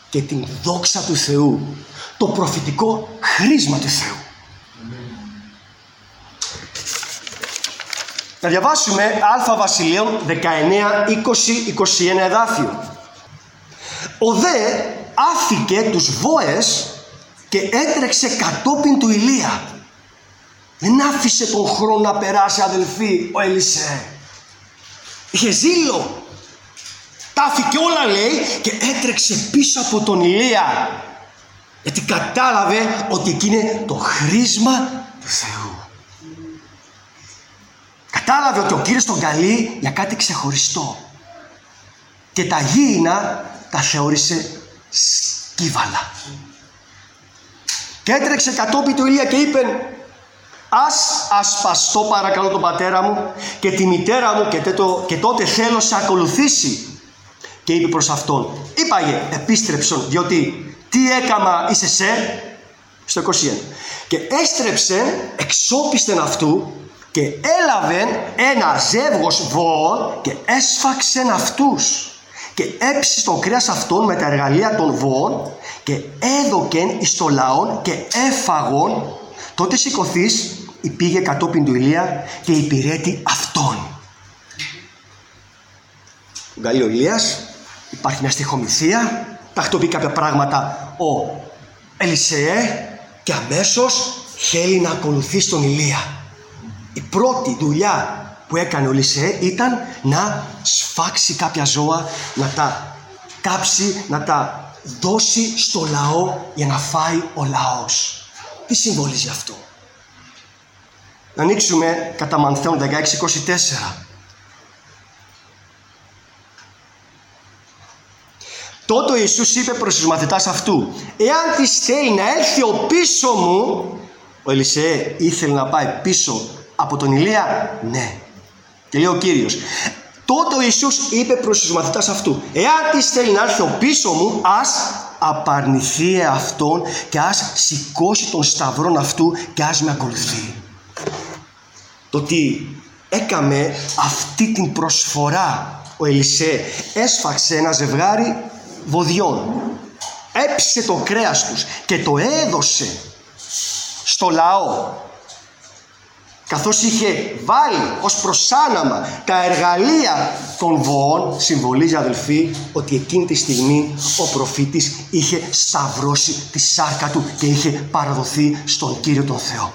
και την δόξα του Θεού, το προφητικό χρήσμα του Θεού. Να διαβάσουμε Α Βασιλείων 19, 20, 21 εδάφιο. Ο δε άφηκε τους βόες και έτρεξε κατόπιν του Ηλία. Δεν άφησε τον χρόνο να περάσει, αδελφοί, ο Ελισέ. Είχε ζήλο. Τα άφηκε όλα, λέει, και έτρεξε πίσω από τον Ηλία. Γιατί κατάλαβε ότι εκεί είναι το χρήσμα του Θεού. Κατάλαβε ότι ο Κύριος τον καλεί για κάτι ξεχωριστό. Και τα γήινα τα θεώρησε σκύβαλα. Και έτρεξε κατόπιν του Ηλία και είπε: ας ασπαστώ παρακαλώ τον πατέρα μου και τη μητέρα μου και τότε θέλω σε ακολουθήσει. Και είπε προς αυτόν: είπαγε, επίστρεψον, διότι τι έκαμα είσαι σε, στο 21. Και έστρεψε εξόπιστεν αυτού και έλαβεν ένα ζεύγος βοών και έσφαξεν αυτούς και έψησε το κρέας αυτών με τα εργαλεία των βοών και έδωκεν εις το λαόν και έφαγον. Τότε σηκωθείς πήγε κατόπιν του Ηλία και υπηρέτη αυτόν. Τον καλεί ο Ηλίας, υπάρχει μια στιχομυθία, τακτοποιεί κάποια πράγματα ο Ελισεέ και αμέσως θέλει να ακολουθεί τον Ηλία. Η πρώτη δουλειά που έκανε ο Ελισεέ ήταν να σφάξει κάποια ζώα, να τα κάψει, να τα δώσει στο λαό για να φάει ο λαός. Τι συμβολίζει αυτό? Να ανοίξουμε κατά Μανθαίων 16-24. Τότε ο Ιησούς είπε προς τους μαθητάς αυτού: εάν της θέλει να έρθει ο πίσω μου. Ο Ελισεέ ήθελε να πάει πίσω από τον Ηλία? Ναι. Και λέει ο Κύριος: τότε ο Ιησούς είπε προς τους μαθητάς αυτού: εάν της θέλει να έρθει ο πίσω μου, ας απαρνηθεί αυτόν και ας σηκώσει τον σταυρόν αυτού και ας με ακολουθεί. Το ότι έκαμε αυτή την προσφορά ο Ελισέ, έσφαξε ένα ζευγάρι βοδιών, έψησε το κρέας τους και το έδωσε στο λαό, καθώς είχε βάλει ως προσάναμα τα εργαλεία των βοών. Συμβολίζει, αδελφοί, ότι εκείνη τη στιγμή ο προφήτης είχε σταυρώσει τη σάρκα του και είχε παραδοθεί στον Κύριο τον Θεό.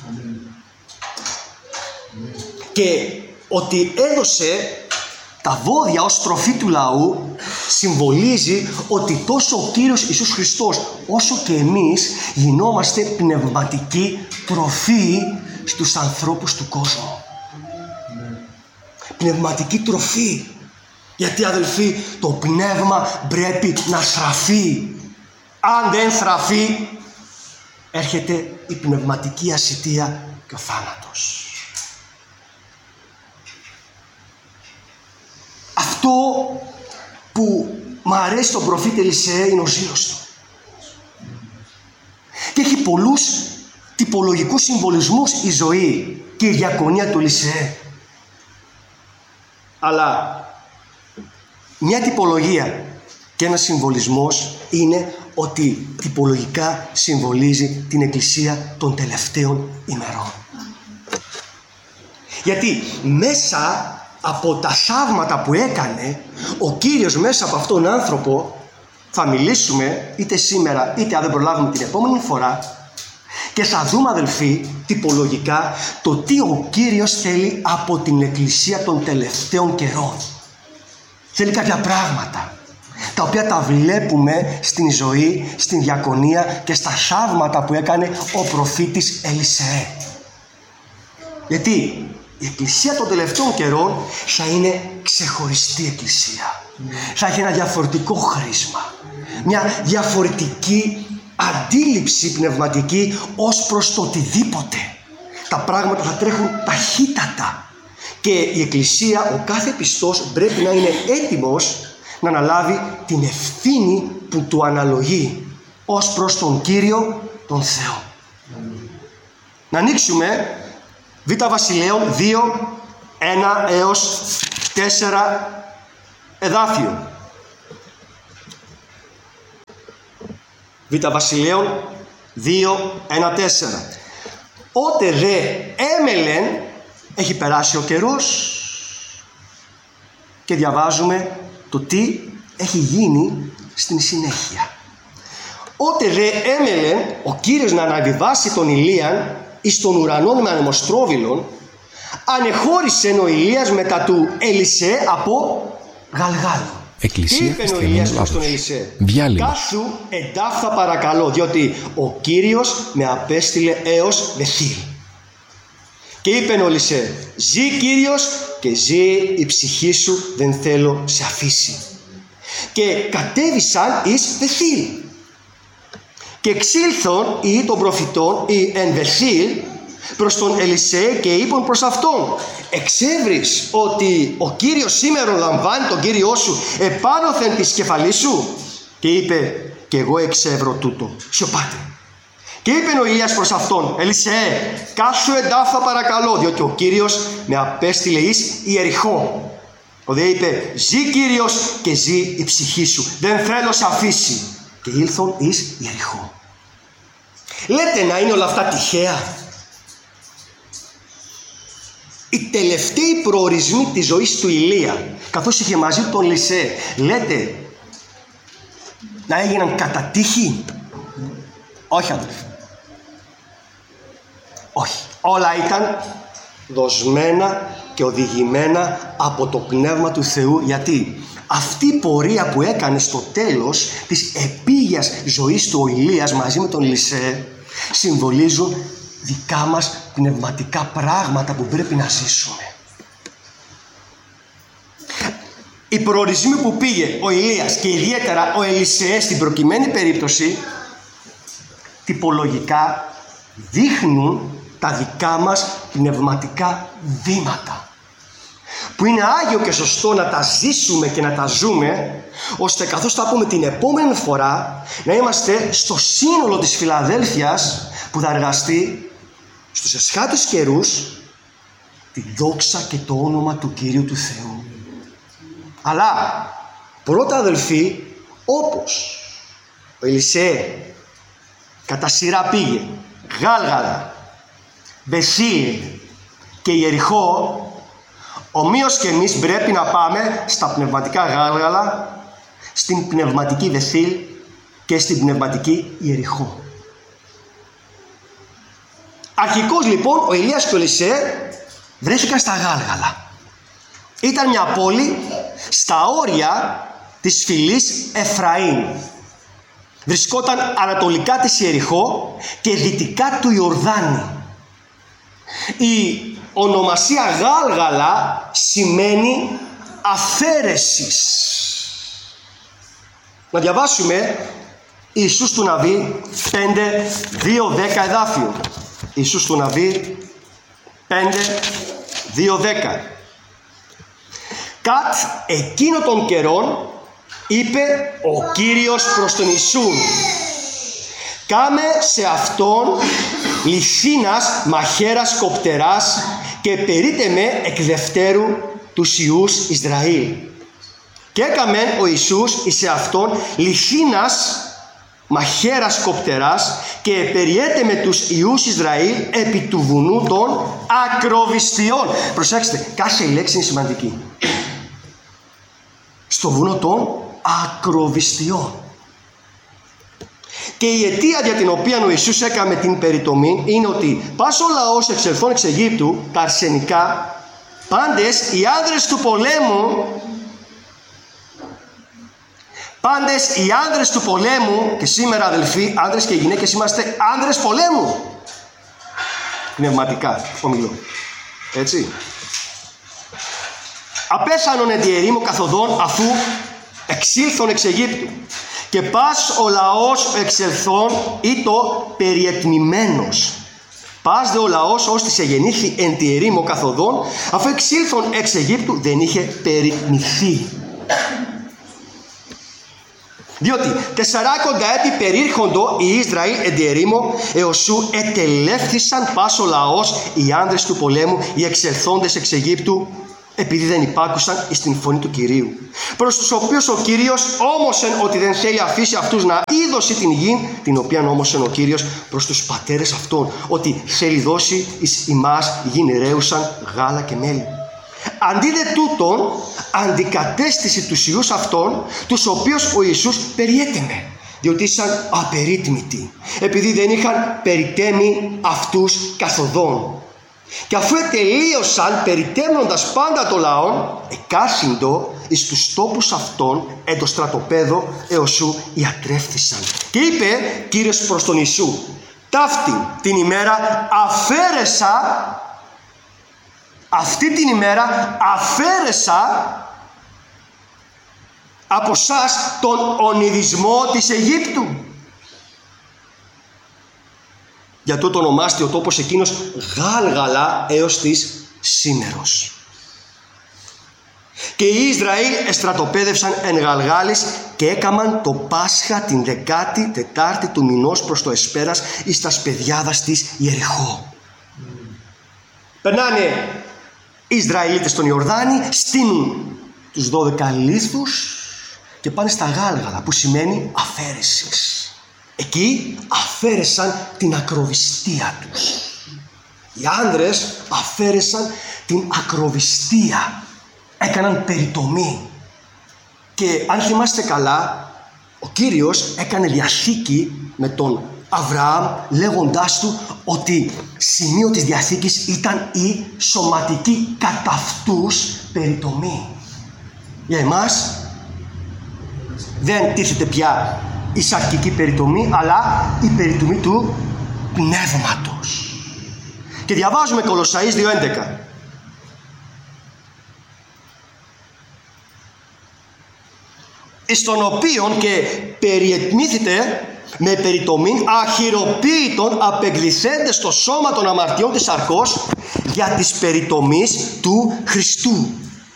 Και ότι έδωσε τα βόδια ως τροφή του λαού συμβολίζει ότι τόσο ο Κύριος Ιησούς Χριστός όσο και εμείς γινόμαστε πνευματική τροφή στους ανθρώπους του κόσμου. Πνευματική τροφή. Γιατί, αδελφοί, το πνεύμα πρέπει να θραφεί. Αν δεν θραφεί, έρχεται η πνευματική ασιτεία και ο θάνατος. Αυτό που μ' αρέσει τον προφήτη Ελισεέ είναι ο ζήλος του. Και έχει πολλούς τυπολογικούς συμβολισμούς η ζωή και η διακονία του Ελισεέ. Αλλά μια τυπολογία και ένας συμβολισμός είναι ότι τυπολογικά συμβολίζει την Εκκλησία των τελευταίων ημερών. Γιατί μέσα από τα θαύματα που έκανε ο Κύριος μέσα από αυτόν τον άνθρωπο, θα μιλήσουμε είτε σήμερα είτε αν δεν προλάβουμε την επόμενη φορά, και θα δούμε, αδελφοί, τυπολογικά το τι ο Κύριος θέλει από την Εκκλησία των τελευταίων καιρών. Θέλει κάποια πράγματα τα οποία τα βλέπουμε στην ζωή, στην διακονία και στα θαύματα που έκανε ο προφήτης Ελισεέ. Γιατί η Εκκλησία των τελευταίων καιρών θα είναι ξεχωριστή Εκκλησία. Θα έχει ένα διαφορετικό χρήσμα, μια διαφορετική αντίληψη πνευματική ως προς το οτιδήποτε. Τα πράγματα θα τρέχουν ταχύτατα και η Εκκλησία, ο κάθε πιστός πρέπει να είναι έτοιμος να αναλάβει την ευθύνη που του αναλογεί ως προς τον Κύριο τον Θεό. Να ανοίξουμε Β' Βασιλείων 2, 1 έως 4 εδάφιο. Β' Βασιλέων 2:1-4. Ότε δε έμελεν, έχει περάσει ο καιρός και διαβάζουμε το τι έχει γίνει στην συνέχεια. Ότε δε έμελεν ο Κύριος να αναβιβάσει τον Ηλίαν εις των ουρανών με ανεμοστρόβιλον, ανεχώρησε ο Ηλίας μετά του Ελισέ από Γαλγάλου. Εκκλησία Και είπε ο Ηλίας προς τον Ελισέ, κάθου εντάφθα παρακαλώ, διότι ο Κύριος με απέστειλε έως Βεθήλ. Και είπε ο Ελισέ, ζει Κύριος και ζει η ψυχή σου, δεν θέλω σε αφήσει. Και κατέβησαν εις Βεθήλ. Και εξήλθον οι των προφητών οι εν Βεθήλ προς τον Ελισέ και είπαν προς αυτόν, εξεύρεις ότι ο Κύριος σήμερα λαμβάνει τον Κύριό σου επάνωθεν της κεφαλής σου? Και είπε, και εγώ εξεύρω τούτο. Σιωπάτε. Και είπε ο Ηλίας προς αυτόν, Ελισέ, κάθου εντάφθα παρακαλώ, διότι ο Κύριος με απέστειλε εις Ιεριχώ. Ο δε είπε, ζει Κύριος και ζει η ψυχή σου, δεν θέλω σε αφήσει. Και ήλθον εις Ιεριχώ. Λέτε να είναι όλα αυτά τυχαία? Οι τελευταίοι προορισμοί της ζωής του Ηλία, καθώς είχε μαζί τον Ελισέ, λέτε να έγιναν κατά τύχη? Όχι, αδελφοί. Όχι. Όλα ήταν δοσμένα και οδηγημένα από το Πνεύμα του Θεού. Γιατί αυτή η πορεία που έκανε στο τέλος της επίγειας ζωής του Ηλίας μαζί με τον Ελισέ συμβολίζουν δικά μας πνευματικά πράγματα που πρέπει να ζήσουμε. Οι προορισμοί που πήγε ο Ηλίας και ιδιαίτερα ο Ελισέ στην προκειμένη περίπτωση τυπολογικά δείχνουν τα δικά μας πνευματικά βήματα, που είναι άγιο και σωστό να τα ζήσουμε και να τα ζούμε, ώστε καθώς θα πούμε την επόμενη φορά να είμαστε στο σύνολο της Φιλαδέλφειας που θα εργαστεί στους εσχάτους καιρούς τη δόξα και το όνομα του Κυρίου του Θεού. Αλλά πρώτα, αδελφοί, όπως ο Ελισέ κατά σειρά πήγε Γάλγαλα, Βεθήλ και Ιεριχώ, ομοίως και εμείς πρέπει να πάμε στα πνευματικά Γάλγαλα, στην πνευματική Βεθήλ και στην πνευματική Ιεριχώ. Αρχικώς λοιπόν ο Ηλίας και ο Ελισέ βρέθηκαν στα Γάλγαλα. Ήταν μια πόλη στα όρια της φυλής Εφραήμ. Βρισκόταν ανατολικά της Ιεριχώ και δυτικά του Ιορδάνη. Η ονομασία Γάλγαλα σημαίνει αφαίρεσης. Να διαβάσουμε Ιησούς του Ναβί 5:2-10 εδάφιο. Ιησούς του Ναβί 5:2-10. Κατ εκείνο των καιρών είπε ο Κύριος προς τον Ιησούν, κάμε σε αυτόν λιθίνας μαχαίρας κοπτεράς και περίτε με εκ δευτέρου τους Ιούς Ισραήλ. Και έκαμεν ο Ιησούς εις αυτόν λιθίνας μαχαίρας κοπτεράς και περιέται με τους Ιούς Ισραήλ επί του βουνού των ακροβιστιών. Προσέξτε, κάθε λέξη είναι σημαντική. Στο βουνό των ακροβιστιών. Και η αιτία για την οποία ο Ιησούς έκαμε την περιτομή είναι ότι πας ο λαός εξελθών εξ Αιγύπτου, τα αρσενικά, πάντες οι άνδρες του πολέμου, πάντες οι άνδρες του πολέμου, και σήμερα αδελφοί, άνδρες και γυναίκες είμαστε άνδρες πολέμου. Πνευματικά ομιλώ. Έτσι. Απέσανον εν τη ερήμο καθοδόν αφού εξήλθον εξ Αιγύπτου. Και πας ο λαός εξελθών ή το περιετμημένος. Πας δε ο λαός ως της εγεννήθη εν τη ερήμο καθοδόν, αφού εξήλθον εξ Αιγύπτου δεν είχε περιτμηθεί. Διότι 40 έτη περίρχοντο οι Ισραήλ εν τη ερήμο, έως σου ετελεύθησαν πας ο λαός οι άνδρες του πολέμου, οι εξελθόντες εξ Αιγύπτου, επειδή δεν υπάκουσαν στην φωνή του Κυρίου. Προς τους οποίους ο Κύριος όμωσεν ότι δεν θέλει αφήσει αυτούς να είδωση την γη, την οποία όμωσεν ο Κύριος προς τους πατέρες αυτών, ότι θέλει δώσει εις ημάς γην ρέουσαν γάλα και μέλι. Αντί δε τούτον, αντικατέστησε τους ιούς αυτών, τους οποίους ο Ιησούς περιέτεμε, διότι ήσαν απερίτμητοι, επειδή δεν είχαν περιτέμει αυτούς καθοδόν. Και αφού ετελείωσαν περιτέμνοντας πάντα το λαό, εκάσυντο εις τους τόπους αυτών εν το στρατοπέδο εωσού ιατρεύθησαν. Και είπε Κύριος προς τον Ιησού: ταύτη την ημέρα αφαίρεσα, αυτή την ημέρα αφαίρεσα από σας τον ονειδισμό της Αιγύπτου. Για τούτο ονομάστη ο τόπος εκείνος Γάλγαλα έως της σήμερος. Και οι Ισραήλ εστρατοπέδευσαν εν Γαλγάλης και έκαμαν το Πάσχα την 14η του μηνός προς το εσπέρας εις τας πεδιάδας της Ιεριχώ. Περνάνε οι Ισραηλίτες στον Ιορδάνη, στείνουν τους 12 λίθους και πάνε στα Γάλγαλα, που σημαίνει αφαίρεσης. Εκεί αφαίρεσαν την ακροβιστία τους. Οι άνδρες αφαίρεσαν την ακροβιστία. Έκαναν περιτομή. Και αν θυμάστε καλά, ο Κύριος έκανε διαθήκη με τον Αβραάμ, λέγοντάς του ότι σημείο της διαθήκης ήταν η σωματική κατά αυτούς περιτομή. Για εμάς δεν τίθεται πια η σαρκική περιτομή, αλλά η περιτομή του πνεύματος. Και διαβάζουμε Κολοσσαείς 2:11. Εις τον οποίον και περιετμήθητε με περιτομήν αχυροποίητον απεγκληθέντες στο σώμα των αμαρτιών της σαρκός για της περιτομής του Χριστού.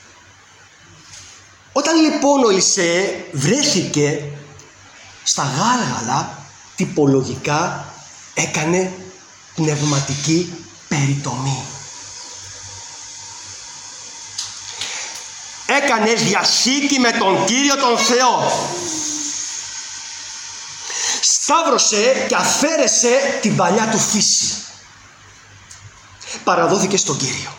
Όταν λοιπόν ο Ελισέ βρέθηκε στα Γάλγαλα, τυπολογικά έκανε πνευματική περιτομή. Έκανε διαθήκη με τον Κύριο τον Θεό. Σταύρωσε και αφαίρεσε την παλιά του φύση. Παραδόθηκε στον Κύριο.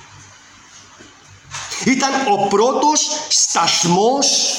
Ήταν ο πρώτος σταθμός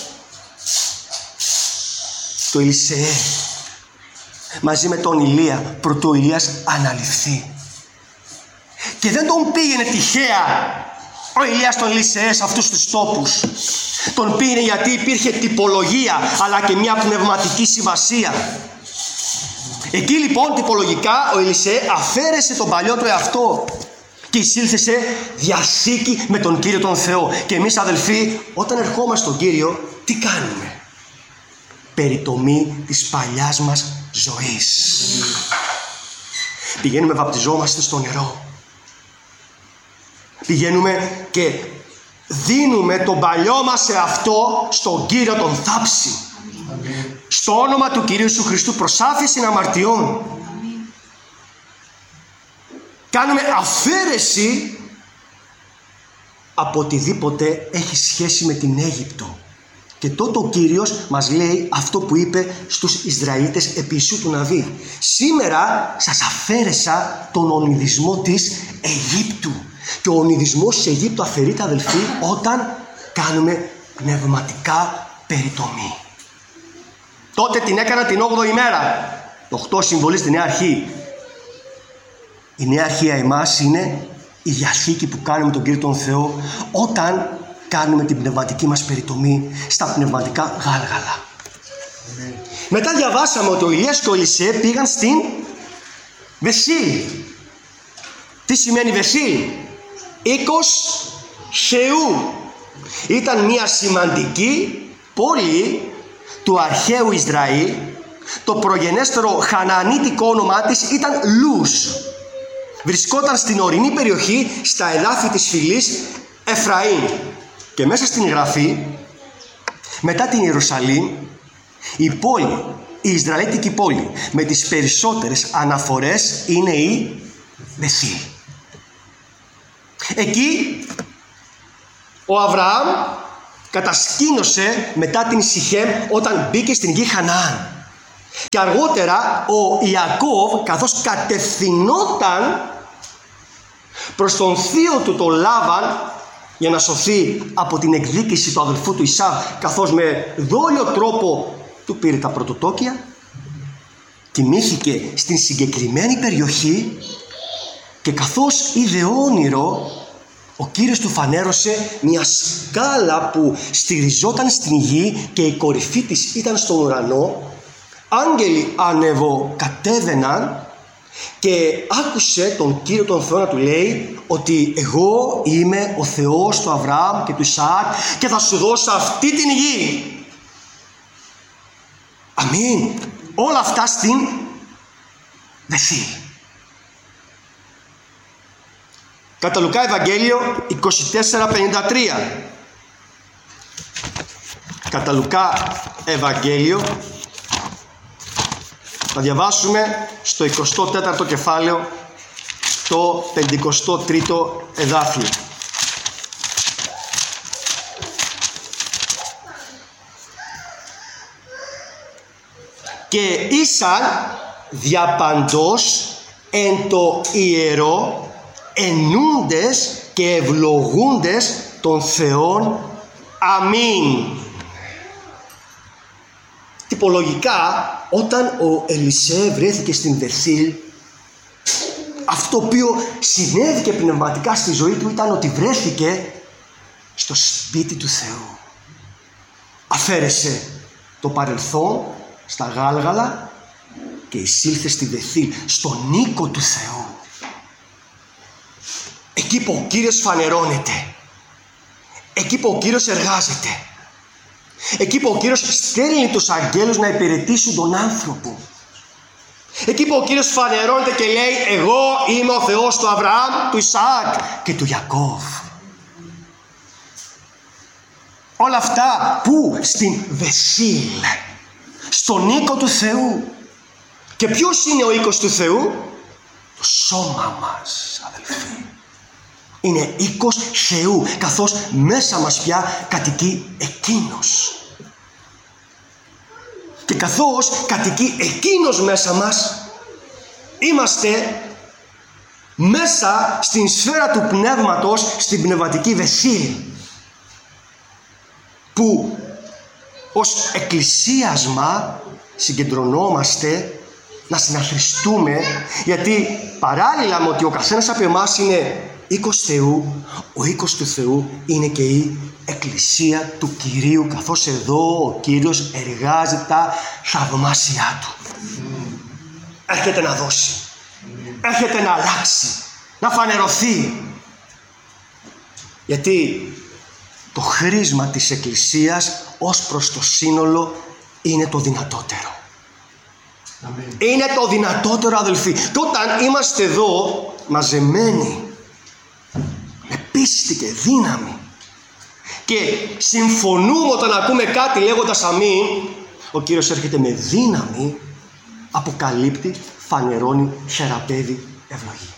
του Ελισεέ μαζί με τον Ηλία, πρωτού ο Ηλίας αναληφθεί. Και δεν τον πήγαινε τυχαία ο Ηλίας τον Ελισεέ σε αυτούς τους τόπους. Τον πήγαινε γιατί υπήρχε τυπολογία, αλλά και μια πνευματική συμβασία. Εκεί λοιπόν τυπολογικά ο Ελισεέ αφαίρεσε τον παλιό του εαυτό και εισήλθε σε διαθήκη με τον Κύριο τον Θεό. Και εμείς αδελφοί, όταν ερχόμαστε στον Κύριο, τι κάνουμε? Περιτομή της παλιάς μας ζωής. Πηγαίνουμε, βαπτιζόμαστε στο νερό. Πηγαίνουμε και δίνουμε τον παλιό μας εαυτό στον Κύριο τον θάψη. Στο όνομα του Κυρίου Ιησού Χριστού προς άφεση αμαρτιών. Κάνουμε αφαίρεση από οτιδήποτε έχει σχέση με την Αίγυπτο. Και τότε ο Κύριος μας λέει αυτό που είπε στους Ισραηλίτες επί Ιησού του Ναβί. Σήμερα σας αφαίρεσα τον ονειδισμό της Αιγύπτου. Και ο ονειδισμός της Αιγύπτου αφαιρείται, αδελφοί, όταν κάνουμε πνευματικά περιτομή. Τότε την έκανα την 8η μέρα. Το 8 συμβολίζει τη Νέα Αρχή. Η Νέα Αρχή για εμάς είναι η διαθήκη που κάνουμε τον Κύριο τον Θεό όταν κάνουμε την πνευματική μας περιτομή στα πνευματικά γάλγαλα. Μετά διαβάσαμε ότι ο Ηλίας και ο Ελισεέ πήγαν στην Βεσίλ. Τι σημαίνει Βεσίλ? Οίκος Θεού. Ήταν μια σημαντική πόλη του αρχαίου Ισραήλ. Το προγενέστερο χανανίτικο όνομά της ήταν Λούς. Βρισκόταν στην ορεινή περιοχή στα εδάφη της φυλής Εφραήμ. Και μέσα στην Γραφή, μετά την Ιερουσαλήμ, η πόλη, η Ισραηλίτικη πόλη με τις περισσότερες αναφορές είναι η Βεσίλ. Εκεί Ο Αβραάμ κατασκήνωσε μετά την Σιχέμ όταν μπήκε στην γη Χαναάν. Και αργότερα ο Ιακώβ, καθώς κατευθυνόταν προς τον θείο του τον Λάβαν για να σωθεί από την εκδίκηση του αδελφού του Ισάβ, καθώς με δόλιο τρόπο του πήρε τα πρωτοτόκια, κοιμήθηκε στην συγκεκριμένη περιοχή και καθώς είδε όνειρο, ο Κύριος του φανέρωσε μια σκάλα που στηριζόταν στην γη και η κορυφή της ήταν στον ουρανό. Άγγελοι ανεβοκατέβαιναν και άκουσε τον Κύριο τον Θεό να του λέει ότι εγώ είμαι ο Θεός του Αβραάμ και του Ισαάκ και θα σου δώσω αυτή την γη. Αμήν. Όλα αυτά στην Βεθήλ. Κατά Λουκά Ευαγγέλιο 24:53. Κατά Λουκά Ευαγγέλιο θα διαβάσουμε στο 24ο κεφάλαιο το 53ο εδάφιο. Και ήσαν διαπαντός εν το ιερό ενούντες και ευλογούντες των Θεών. Αμήν. Τυπολογικά, όταν ο Ελισέ βρέθηκε στην Βεθήλ, αυτό το οποίο συνέβη και πνευματικά στη ζωή του ήταν ότι βρέθηκε στο σπίτι του Θεού. Αφαίρεσε το παρελθόν στα Γάλγαλα και εισήλθε στη Βεθήλ, στον οίκο του Θεού. Εκεί που ο Κύριος φανερώνεται, εκεί που ο Κύριος εργάζεται, εκεί που ο Κύριος στέλνει τους αγγέλους να υπηρετήσουν τον άνθρωπο, εκεί που ο Κύριος φανερώνεται και λέει εγώ είμαι ο Θεός του Αβραάμ, του Ισαάκ και του Ιακώβ. Όλα αυτά που στην Βεθήλ, στον οίκο του Θεού. Και ποιος είναι ο οίκος του Θεού? Το σώμα μας, αδελφοί. Είναι οίκος Θεού, καθώς μέσα μας πια κατοικεί Εκείνος. Και καθώς κατοικεί Εκείνος μέσα μας, είμαστε μέσα στην σφαίρα του πνεύματος, στην πνευματική Βεθήλ, που ως εκκλησίασμα συγκεντρωνόμαστε να συναθριστούμε, γιατί παράλληλα με ότι ο καθένας από εμάς είναι οίκος Θεού, ο οίκος του Θεού είναι και η εκκλησία του Κυρίου, καθώς εδώ ο Κύριος εργάζει τα θαυμάσια Του. Έρχεται να δώσει, έρχεται να αλλάξει, να φανερωθεί, γιατί το χρήσμα της εκκλησίας ως προς το σύνολο είναι το δυνατότερο. Είναι το δυνατότερο, αδελφοί. Και όταν είμαστε εδώ μαζεμένοι με πίστη και δύναμη και συμφωνούμε όταν ακούμε κάτι λέγοντας αμήν, ο Κύριος έρχεται με δύναμη, αποκαλύπτει, φανερώνει, θεραπεύει, ευλογεί.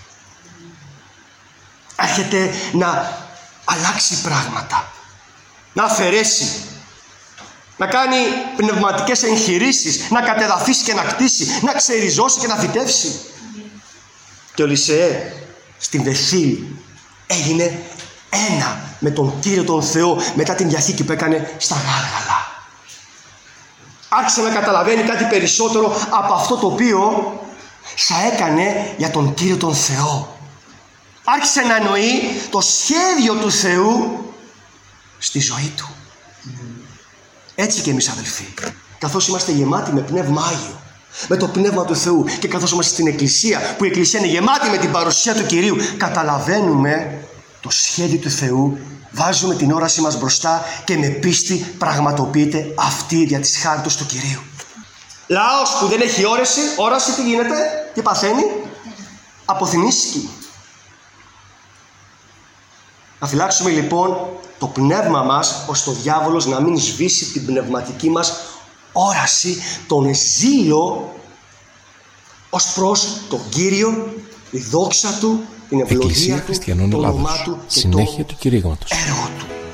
Έρχεται να αλλάξει πράγματα, να αφαιρέσει, να κάνει πνευματικές εγχειρήσεις, να κατεδαφίσει και να κτίσει, να ξεριζώσει και να φυτεύσει. Και ο Ελισέ στην Βεθήλ έγινε ένα με τον Κύριο τον Θεό μετά την διαθήκη που έκανε στα Γάλγαλα. Άρχισε να καταλαβαίνει κάτι περισσότερο από αυτό το οποίο θα έκανε για τον Κύριο τον Θεό. Άρχισε να εννοεί το σχέδιο του Θεού στη ζωή του. Έτσι και εμείς, αδελφοί, καθώς είμαστε γεμάτοι με Πνεύμα Άγιο, με το Πνεύμα του Θεού, και καθώς είμαστε στην Εκκλησία, που η Εκκλησία είναι γεμάτη με την παρουσία του Κυρίου, καταλαβαίνουμε το σχέδιο του Θεού, βάζουμε την όραση μας μπροστά και με πίστη πραγματοποιείται αυτή δια της χάριτος του Κυρίου. Λαός που δεν έχει όραση, τι γίνεται, τι παθαίνει? Αποθυμίσκει. Να φυλάξουμε λοιπόν το πνεύμα μας, ώστε ο διάβολος να μην σβήσει την πνευματική μας όραση, τον ζήλο ως προς τον Κύριο, τη δόξα Του, την ευλογία Του, το όνομά Του και το έργο Του.